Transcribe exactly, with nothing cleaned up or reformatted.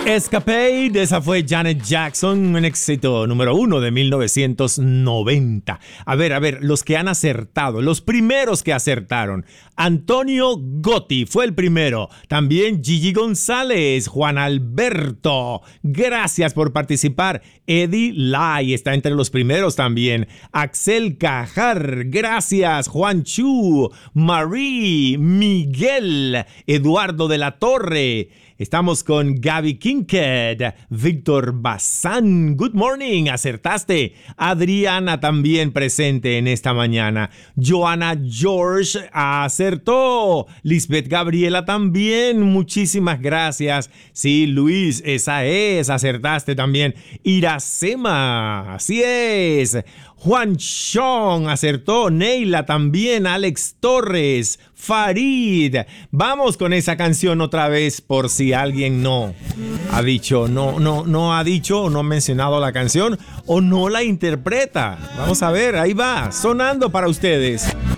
Escapade, esa fue Janet Jackson, un éxito número uno de mil novecientos noventa. A ver, a ver, los que han acertado, los primeros que acertaron. Antonio Gotti fue el primero. También Gigi González, Juan Alberto. Gracias por participar. Eddie Lai está entre los primeros también. Axel Cajar, gracias. Juan Chu, Marie, Miguel, Eduardo de la Torre. Estamos con Gaby Kinked, Víctor Bazán. Good morning, acertaste. Adriana también presente en esta mañana. Joana George acertó. Lisbeth Gabriela también. Muchísimas gracias. Sí, Luis, esa es. Acertaste también. Iracema, así es. Juan Chong acertó. Neila también. Alex Torres. Farid. Vamos con esa canción otra vez por si alguien no ha dicho, no, no, no ha dicho o no ha mencionado la canción o no la interpreta. Vamos a ver, ahí va, sonando para ustedes.